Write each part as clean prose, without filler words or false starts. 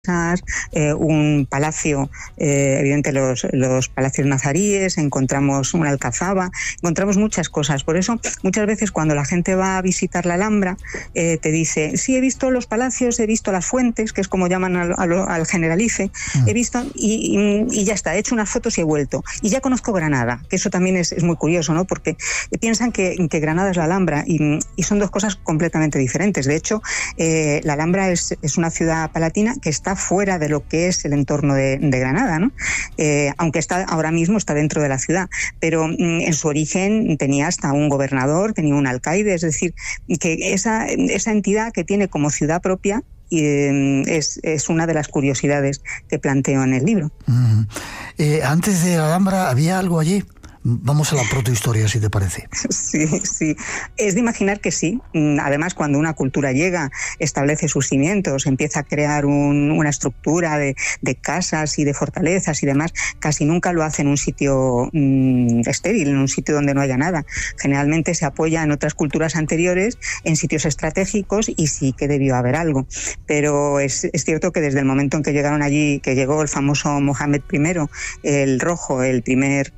un palacio, evidente los palacios nazaríes, encontramos una alcazaba, encontramos muchas cosas. Por eso muchas veces cuando la gente va a visitar la Alhambra te dice, sí, he visto los palacios, he visto las fuentes, que es como llaman al Generalife, he visto y ya está, he hecho unas fotos y he vuelto. Y ya conozco Granada, que eso también es muy curioso, ¿no? Porque piensan que Granada es la Alhambra y son dos cosas completamente diferentes. De hecho, la Alhambra es una ciudad palatina que está fuera de lo que es el entorno de Granada, ¿no? Aunque ahora mismo está dentro de la ciudad, pero en su origen tenía hasta un gobernador, tenía un alcaide, es decir, que esa entidad que tiene como ciudad propia es una de las curiosidades que planteo en el libro. Antes de la Alhambra, ¿había algo allí? Vamos a la protohistoria, si te parece. Sí. Es de imaginar que sí. Además, cuando una cultura llega, establece sus cimientos, empieza a crear una estructura de casas y de fortalezas y demás, casi nunca lo hace en un sitio estéril, en un sitio donde no haya nada. Generalmente se apoya en otras culturas anteriores, en sitios estratégicos, y sí que debió haber algo. Pero es cierto que desde el momento en que llegaron allí, que llegó el famoso Mohamed I, el Rojo, el primer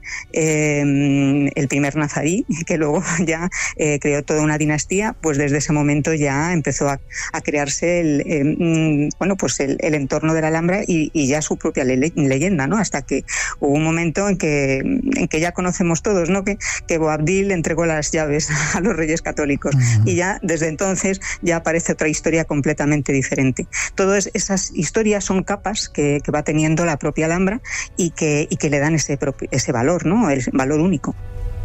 nazarí, que luego ya creó toda una dinastía, pues desde ese momento ya empezó a crearse el entorno de la Alhambra y ya su propia leyenda, ¿no? Hasta que hubo un momento en que ya conocemos todos, ¿no? Que Boabdil entregó las llaves a los reyes católicos y ya desde entonces ya aparece otra historia completamente diferente. Todas esas historias son capas que va teniendo la propia Alhambra y que le dan ese valor, ¿no? El valor único.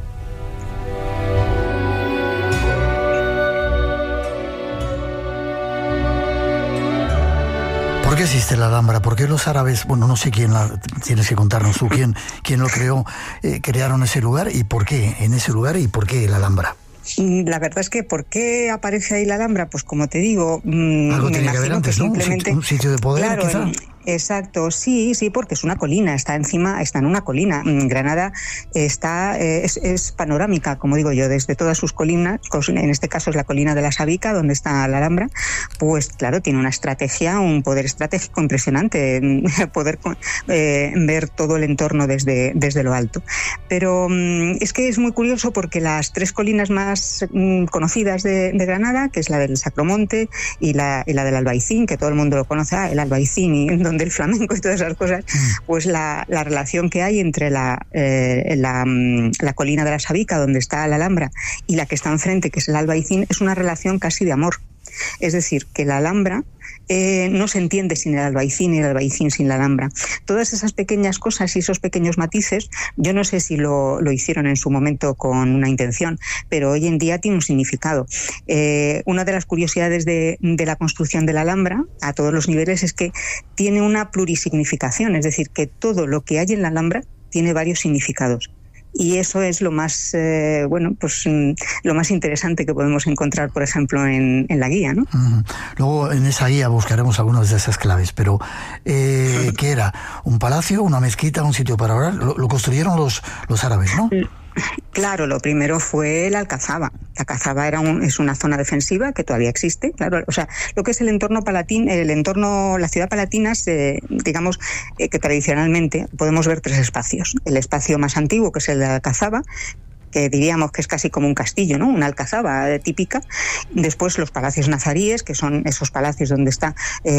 ¿Por qué existe la Alhambra? ¿Por qué los árabes, no sé quién, tienes que contarnos tú, quién lo creó, crearon ese lugar y por qué en ese lugar y por qué la Alhambra? La verdad es que ¿por qué aparece ahí la Alhambra? Pues como te digo, algo tenía que haber antes, ¿no? Simplemente Un sitio de poder, claro, quizá. Exacto, sí, porque es una colina, está en una colina. Granada es panorámica, como digo yo, desde todas sus colinas, en este caso es la colina de la Sabica, donde está la Alhambra, pues claro, tiene una estrategia, un poder estratégico impresionante, poder ver todo el entorno desde lo alto. Pero es que es muy curioso porque las tres colinas más conocidas de Granada, que es la del Sacromonte y la del Albaicín, que todo el mundo lo conoce, el Albaicín y donde el flamenco y todas esas cosas, pues la relación que hay entre la colina de la Sabica, donde está la Alhambra, y la que está enfrente, que es el Albaicín, es una relación casi de amor. Es decir, que la Alhambra no se entiende sin el Albaicín y el Albaicín sin la Alhambra. Todas esas pequeñas cosas y esos pequeños matices, yo no sé si lo hicieron en su momento con una intención, pero hoy en día tiene un significado. Una de las curiosidades de la construcción de la Alhambra a todos los niveles es que tiene una plurisignificación, es decir, que todo lo que hay en la Alhambra tiene varios significados. Y eso es lo más lo más interesante que podemos encontrar, por ejemplo, en la guía, ¿no? Luego en esa guía buscaremos algunas de esas claves, pero ¿qué era? ¿Un palacio, una mezquita, un sitio para orar? Lo construyeron los árabes, ¿no? Claro, lo primero fue la Alcazaba. La Alcazaba es una zona defensiva que todavía existe, claro. O sea, lo que es el entorno palatín, la ciudad palatina, digamos que tradicionalmente podemos ver tres espacios. El espacio más antiguo, que es el de la Alcazaba, que diríamos que es casi como un castillo, ¿no? Una alcazaba típica. Después los palacios nazaríes, que son esos palacios donde está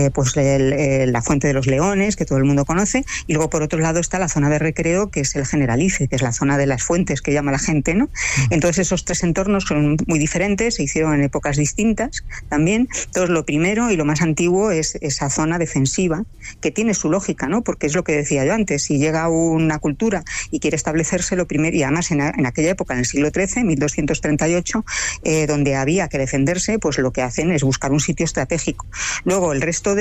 la Fuente de los Leones, que todo el mundo conoce, y luego por otro lado está la zona de recreo, que es el Generalife, que es la zona de las fuentes que llama la gente, ¿no? Entonces esos tres entornos son muy diferentes, se hicieron en épocas distintas también. Entonces lo primero y lo más antiguo es esa zona defensiva, que tiene su lógica, ¿no? Porque es lo que decía yo antes, si llega una cultura y quiere establecerse, lo primero, y además en aquella época, en el siglo XIII, 1238, donde había que defenderse, pues lo que hacen es buscar un sitio estratégico. Luego el resto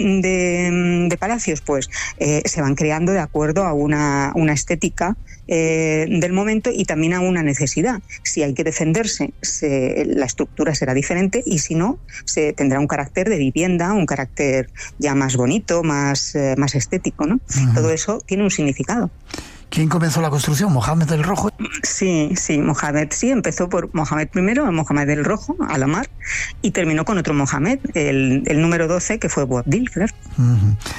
de palacios pues se van creando de acuerdo a una estética del momento y también a una necesidad. Si hay que defenderse, la estructura será diferente, y si no, se tendrá un carácter de vivienda, un carácter ya más bonito, más estético, ¿no? Todo eso tiene un significado. ¿Quién comenzó la construcción? ¿Mohamed el Rojo? Sí, Mohamed sí, empezó por Mohamed primero, Mohamed el Rojo, Alamar, y terminó con otro Mohamed, el número 12, que fue Boabdil, claro.